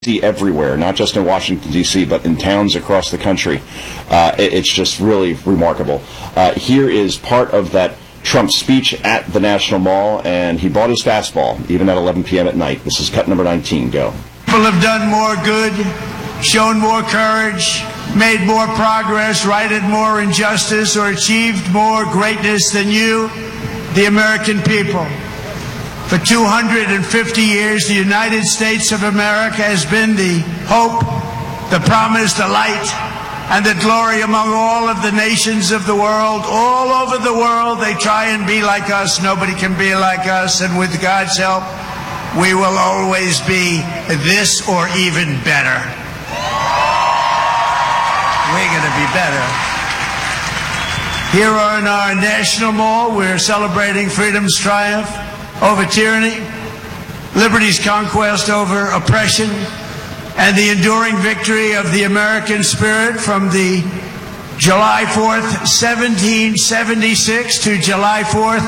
everywhere, not just in Washington, D.C., but in towns across the country. It's just really remarkable. Here is part of that Trump speech at the National Mall, and he bought his fastball, even at 11 p.m. at night. This is cut number 19. Go. People have done more good, shown more courage, made more progress, righted more injustice, or achieved more greatness than you, the American people. For 250 years, the United States of America has been the hope, the promise, the light, and the glory among all of the nations of the world. All over the world, they try and be like us. Nobody can be like us. And with God's help, we will always be this or even better. We're going to be better. Here in our National Mall, we're celebrating freedom's triumph over tyranny, liberty's conquest over oppression, and the enduring victory of the American spirit from the July 4th, 1776 to July 4th,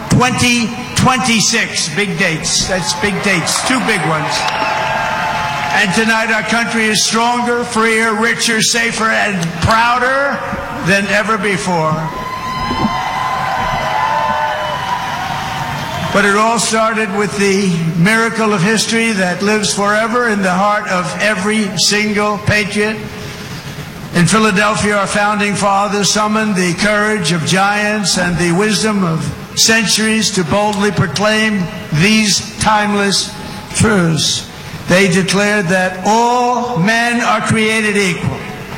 2026. Big dates. That's big dates. Two big ones. And tonight our country is stronger, freer, richer, safer, and prouder than ever before. But it all started with the miracle of history that lives forever in the heart of every single patriot. In Philadelphia, our founding fathers summoned the courage of giants and the wisdom of centuries to boldly proclaim these timeless truths. They declared that all men are created equal.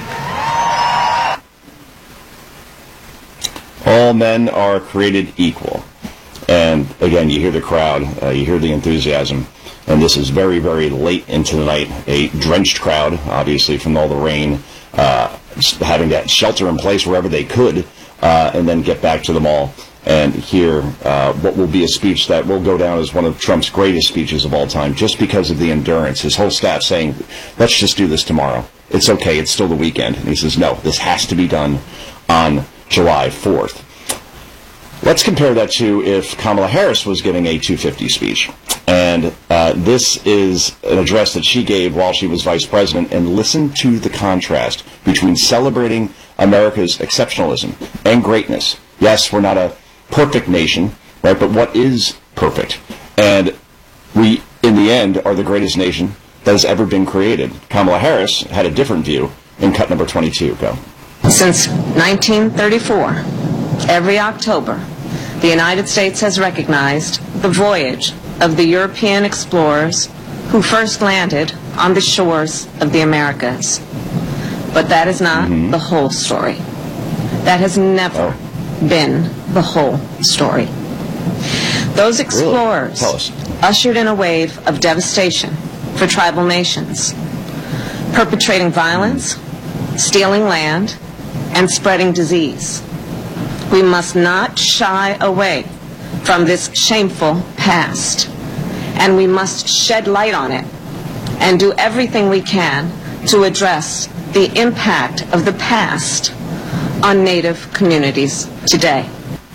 All men are created equal. And again, you hear the crowd, you hear the enthusiasm, and this is very, very late into the night. A drenched crowd, obviously, from all the rain, having to shelter in place wherever they could, and then get back to the mall and hear what will be a speech that will go down as one of Trump's greatest speeches of all time, just because of the endurance. His whole staff saying, let's just do this tomorrow. It's okay, it's still the weekend. And he says, no, this has to be done on July 4th. Let's compare that to if Kamala Harris was giving a 250 speech. And this is an address that she gave while she was vice president. And listen to the contrast between celebrating America's exceptionalism and greatness. Yes, we're not a perfect nation, right? But what is perfect? And we, in the end, are the greatest nation that has ever been created. Kamala Harris had a different view in cut number 22. Go. Since 1934, every October, the United States has recognized the voyage of the European explorers who first landed on the shores of the Americas. But that is not the whole story. That has never been the whole story. Those explorers ushered in a wave of devastation for tribal nations, perpetrating violence, stealing land, and spreading disease. We must not shy away from this shameful past, and we must shed light on it and do everything we can to address the impact of the past on Native communities today.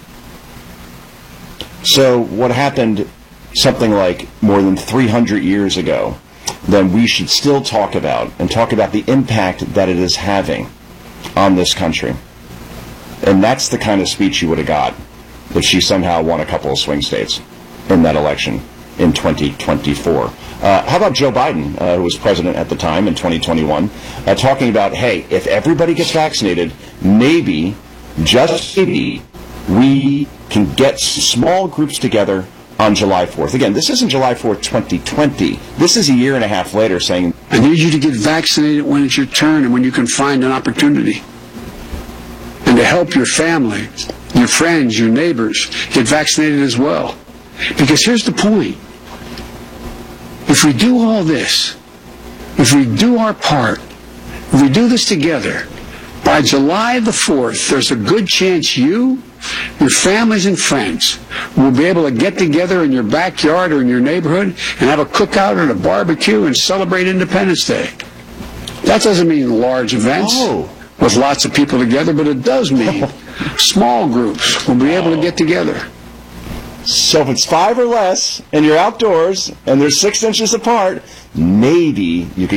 So what happened something like more than 300 years ago, then we should still talk about the impact that it is having on this country. And that's the kind of speech you would have got if she somehow won a couple of swing states in that election in 2024. How about Joe Biden, who was president at the time in 2021, talking about, hey, if everybody gets vaccinated, maybe, just maybe, we can get small groups together on July 4th. Again, this isn't July 4th, 2020. This is a year and a half later saying, I need you to get vaccinated when it's your turn and when you can find an opportunity. And to help your family, your friends, your neighbors get vaccinated as well. Because here's the point. If we do all this, if we do our part, if we do this together, by July the 4th, there's a good chance you, your families and friends will be able to get together in your backyard or in your neighborhood and have a cookout or a barbecue and celebrate Independence Day. That doesn't mean large events with lots of people together, but it does mean small groups will be able to get together. So if it's 5 or less and you're outdoors and they're 6 inches apart, maybe you could